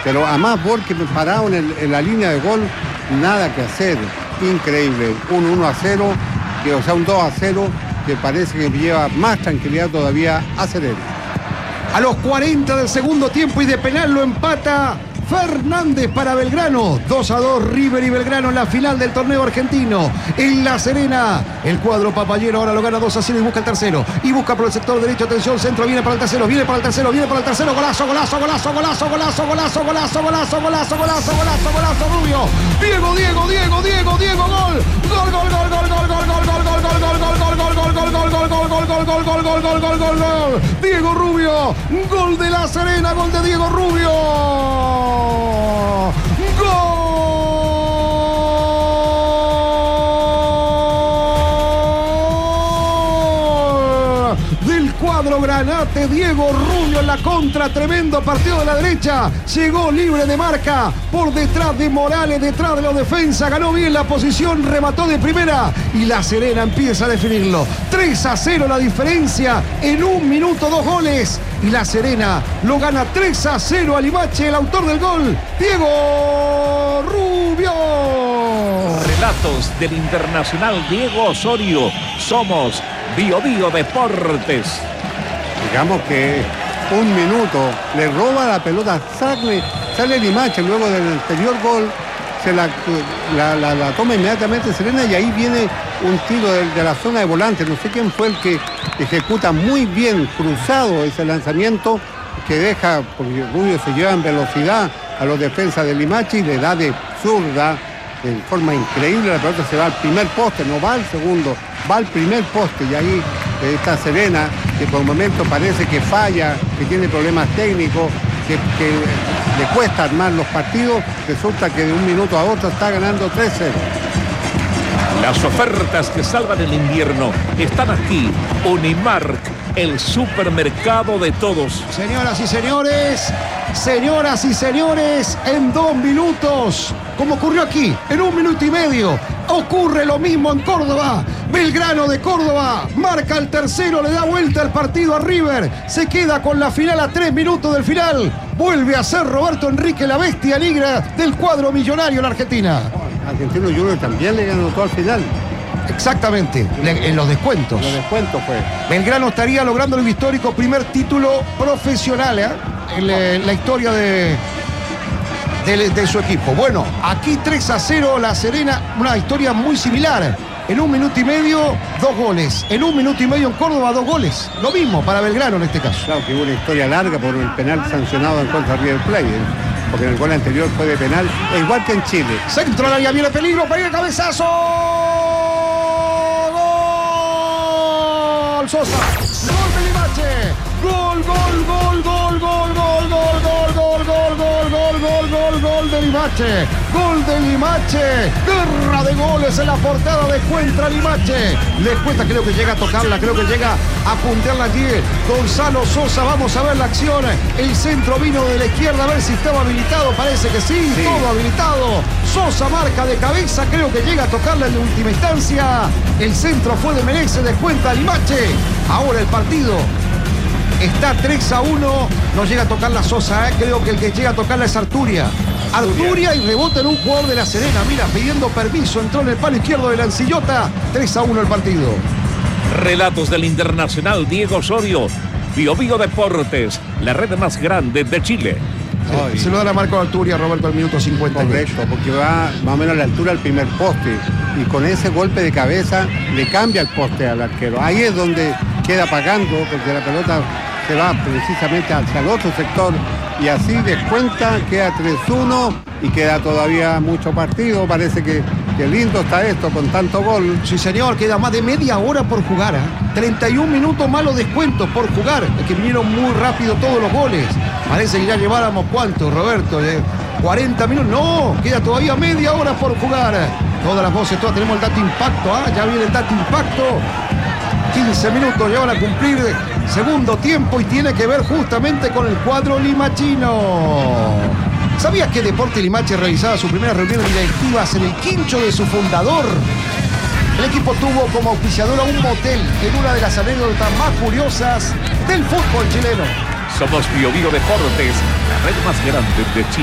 Pero a más Borges parado en la línea de gol, nada que hacer. Increíble. Un 1-0, o sea, un 2-0, que parece que lleva más tranquilidad todavía a Serena. A los 40 del segundo tiempo y de penal lo empata Fernández para Belgrano. 2-2 River y Belgrano en la final del torneo argentino. En La Serena, el cuadro papayero ahora lo gana 2-0 y busca el tercero. Y busca por el sector derecho, atención, centro, viene para el tercero, viene para el tercero, golazo, Rubio. Diego, gol. Diego Rubio, gol de La Serena, gol de Diego Rubio. ¡Gol! Del cuadro granate, Diego Rubio en la contra, tremendo partido de la derecha, llegó libre de marca, por detrás de Morales, detrás de la defensa, ganó bien la posición, remató de primera y La Serena empieza a definirlo. 3-0 la diferencia, en 1 minuto 2 goles y La Serena lo gana 3-0 a Limache, el autor del gol, Diego Rubio. Relatos del internacional Diego Osorio. Somos Bio Deportes. Digamos que 1 minuto, le roba la pelota, sale Limache luego del anterior gol, se la toma inmediatamente Serena y ahí viene un tiro de la zona de volante. No sé quién fue el que ejecuta muy bien, cruzado ese lanzamiento que deja, porque Rubio se lleva en velocidad a los defensas de Limache y le da de zurda, de forma increíble, la pelota se va al primer poste, no va al segundo, va al primer poste y ahí está Serena, que por el momento parece que falla, que tiene problemas técnicos, que le cuesta armar los partidos, resulta que de 1 minuto a otro está ganando 3-0. Las ofertas que salvan el invierno están aquí. Unimark, el supermercado de todos. Señoras y señores, en 2 minutos, como ocurrió aquí, en 1 minuto y medio, ocurre lo mismo en Córdoba. Belgrano de Córdoba marca el tercero, le da vuelta el partido a River, se queda con la final a 3 minutos del final. Vuelve a ser Roberto Enrique la bestia negra del cuadro millonario en la Argentina. Argentino Junior también le ganó todo al final. Exactamente, en los descuentos. Los descuentos fue. Belgrano estaría logrando el histórico primer título profesional en la historia de su equipo. Bueno, aquí 3-0 La Serena, una historia muy similar. En 1 minuto y medio, 2 goles. En 1 minuto y medio en Córdoba, 2 goles. Lo mismo para Belgrano en este caso. Claro que hubo una historia larga por el penal sancionado en contra de River Plate, porque en el gol anterior fue de penal, igual que en Chile. Centro al área, viene peligro, para ir el cabezazo. ¡Gol! Sosa. Gol de Limache. Gol de Limache. Gol de Limache. Guerra de goles en la portada. Descuenta Limache. Le cuesta, creo que llega a tocarla, creo que llega a puntearla allí Gonzalo Sosa. Vamos a ver la acción. El centro vino de la izquierda, a ver si estaba habilitado. Parece que sí. Todo habilitado. Sosa marca de cabeza, creo que llega a tocarla en la última instancia. El centro fue de Menezes, descuenta Limache. Ahora el partido está 3-1, no llega a tocar la Sosa, creo que el que llega a tocarla es Arturia y rebota en un jugador de La Serena, mira, pidiendo permiso, entró en el palo izquierdo de la Ancillota. 3-1 el partido. Relatos del internacional Diego Osorio. Bio Deportes, la red más grande de Chile. Sí, se lo da la marca de Arturia, Roberto, al minuto 50. Correcto, porque va más o menos a la altura del primer poste y con ese golpe de cabeza le cambia el poste al arquero. Ahí es donde queda pagando, porque la pelota se va precisamente hacia el otro sector y así descuenta, queda 3-1 y queda todavía mucho partido. Parece que lindo está esto con tanto gol. Sí, señor, queda más de media hora por jugar. 31 minutos más los descuentos por jugar. Es que vinieron muy rápido todos los goles. Parece que ya lleváramos, ¿cuánto, Roberto? 40 minutos. No, queda todavía media hora por jugar. Todas las voces, todas tenemos el dato impacto. Ya viene el dato impacto. 15 minutos ya van a cumplir segundo tiempo y tiene que ver justamente con el cuadro limachino. ¿Sabías que Deportes Limache realizaba sus primeras reuniones directivas en el quincho de su fundador? El equipo tuvo como auspiciador a un motel en una de las anécdotas más curiosas del fútbol chileno. Somos Bio Deportes, la red más grande de Chile.